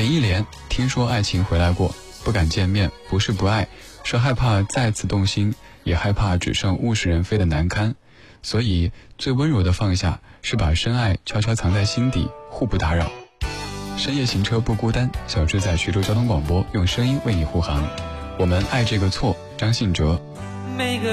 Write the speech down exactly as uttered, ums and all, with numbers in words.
林忆莲，听说爱情回来过，不敢见面，不是不爱，是害怕再次动心，也害怕只剩物是人非的难堪。所以最温柔的放下，是把深爱悄悄藏在心底，互不打扰。深夜行车不孤单，小志在徐州交通广播用声音为你护航。我们爱这个错，张信哲。 每个